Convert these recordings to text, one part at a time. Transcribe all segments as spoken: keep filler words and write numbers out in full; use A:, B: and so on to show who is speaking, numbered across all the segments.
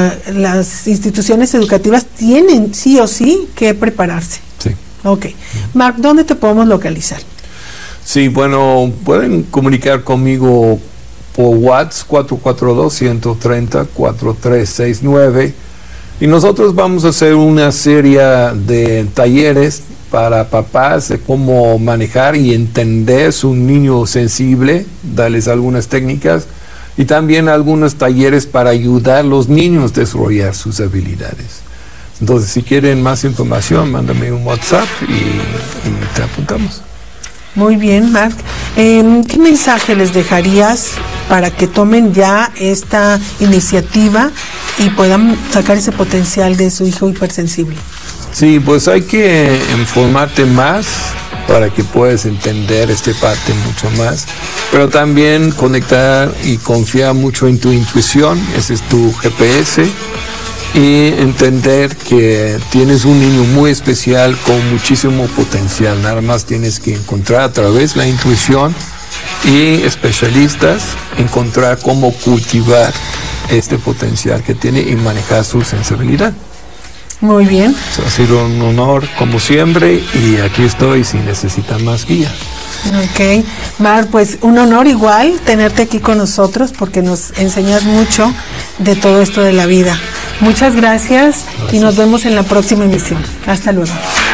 A: la, las instituciones educativas tienen sí o sí que prepararse.
B: Sí.
A: Ok. Marc, ¿dónde te podemos localizar?
B: Sí, bueno, pueden comunicar conmigo por WhatsApp cuatro cuatro dos, uno tres cero, cuatro tres seis nueve, y nosotros vamos a hacer una serie de talleres para papás de cómo manejar y entender su niño sensible, darles algunas técnicas y también algunos talleres para ayudar a los niños a desarrollar sus habilidades. Entonces, si quieren más información, mándame un WhatsApp y, y te apuntamos.
A: Muy bien, Marc. Eh, ¿Qué mensaje les dejarías para que tomen ya esta iniciativa y puedan sacar ese potencial de su hijo hipersensible?
B: Sí, pues hay que informarte más para que puedas entender esta parte mucho más, pero también conectar y confiar mucho en tu intuición, ese es tu G P S, y entender que tienes un niño muy especial con muchísimo potencial. Nada más tienes que encontrar a través de la intuición y especialistas, encontrar cómo cultivar este potencial que tiene y manejar su sensibilidad.
A: Muy bien.
B: Ha sido un honor como siempre y aquí estoy si necesitan más guía.
A: Ok, Marc, pues un honor igual tenerte aquí con nosotros porque nos enseñas mucho de todo esto de la vida. Muchas gracias, gracias. Y nos vemos en la próxima emisión. Hasta luego.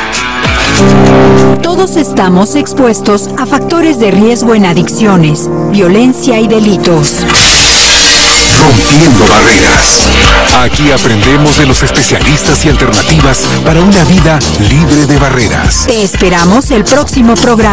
C: Todos estamos expuestos a factores de riesgo en adicciones, violencia y delitos.
D: Rompiendo barreras. Aquí aprendemos de los especialistas y alternativas para una vida libre de barreras.
C: Te esperamos el próximo programa.